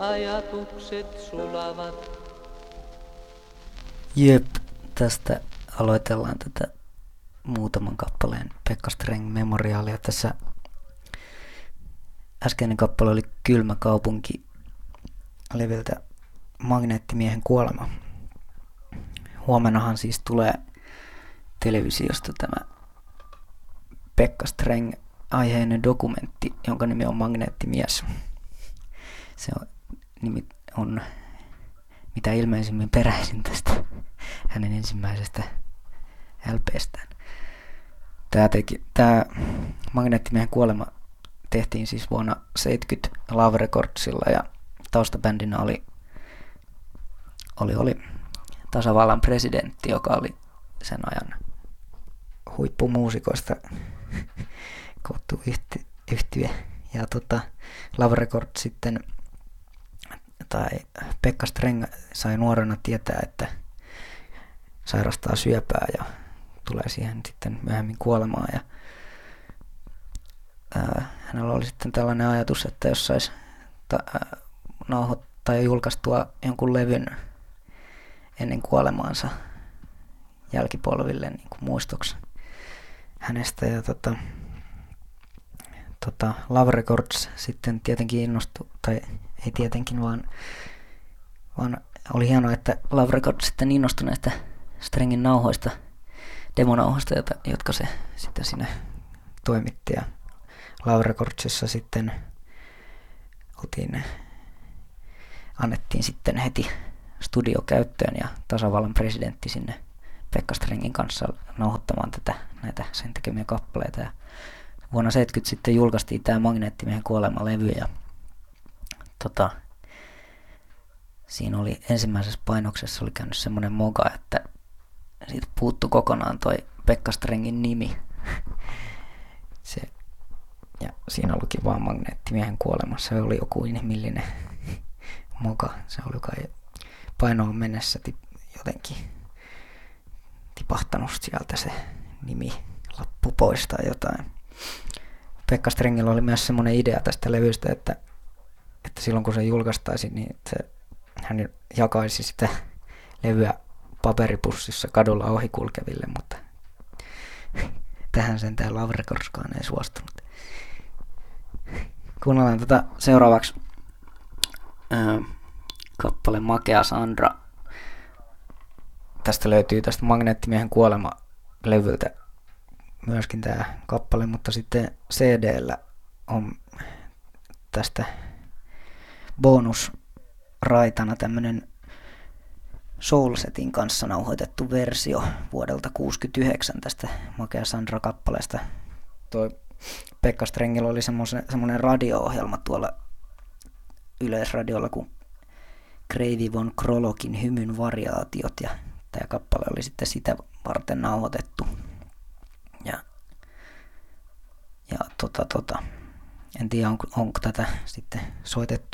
ajatukset sulavat. Jep, tästä aloitellaan tätä muutaman kappaleen Pekka Streng memoriaalia. Tässä äskeinen kappale oli Kylmä kaupunki -levyltä Magneettimiehen kuolema. Huomennahan siis tulee televisiosta tämä Pekka Streng -aiheinen dokumentti, jonka nimi on Magneettimies. Se nimi on mitä ilmeisimmin peräisin tästä hänen ensimmäisestä LP:stään. Tämä Magneettimiehen kuolema tehtiin siis vuonna 70 Love Recordsilla ja taustabändinä oli tasavallan presidentti, joka oli sen ajan huippumuusikoista koottu yhtye. Ja Love Records sitten, tai Pekka Streng sai nuorena tietää, että sairastaa syöpää ja tulee siihen sitten myöhemmin kuolemaan. Ja hänellä oli sitten tällainen ajatus, että jos saisi nauhoittaa ja julkaistua jonkun levyn ennen kuolemaansa jälkipolville niin kuin muistoksi hänestä. Ja Love Records sitten tietenkin innostui, tai ei tietenkin, vaan oli hienoa, että Love Records sitten innostui näistä Strengin nauhoista, demonauhoista, jotka se sitten siinä toimitti. Ja Love Recordsissa sitten annettiin sitten heti studio käyttöön ja tasavallan presidentti sinne Pekka Strengin kanssa nauhoittamaan näitä sen tekemiä kappaleita. Ja vuonna 70 sitten julkaistiin tämä Magneettimiehen kuolema-levy ja siinä oli ensimmäisessä painoksessa oli käynyt semmoinen moga, että siitä puuttui kokonaan toi Pekka Strengin nimi. Ja siinä luki vaan Magneettimiehen kuolema. Se oli joku inhimillinen moka. Se oli kai painoon mennessä jotenkin tipahtanut sieltä se nimilappu pois tai jotain. Pekka Strengillä oli myös semmoinen idea tästä levystä, että silloin kun se julkaistaisiin, niin hän jakaisi sitä levyä paperipussissa kadulla ohikulkeville, mutta tähän sentään Love Recordskaan ei suostunut. Kuunnellaan tätä seuraavaksi kappale Makea Sandra. Tästä löytyy tästä Magneettimiehen kuolema-levyltä myöskin tämä kappale, mutta sitten CD:llä on tästä bonusraitana tämmönen Soulsetin kanssa nauhoitettu versio vuodelta 1969 tästä Makea Sandra-kappaleesta. Toi Pekka Strengillä oli semmoinen radio-ohjelma tuolla Yleisradiolla kuin Kreivi von Krologin Hymyn variaatiot, ja tämä kappale oli sitten sitä varten nauhoitettu. En tiedä, onko tätä sitten soitettu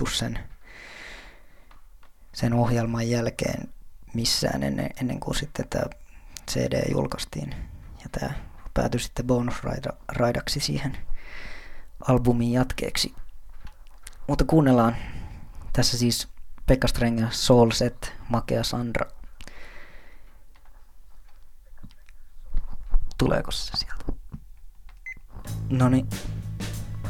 sen ohjelman jälkeen missään ennen kuin sitten tämä CD julkaistiin. Ja tämä päätyi sitten bonusraidaksi siihen albumin jatkeeksi. Mutta kuunnellaan tässä siis Pekka Streng ja Soulset, Makea Sandra. Tuleeko se sieltä? Noniin.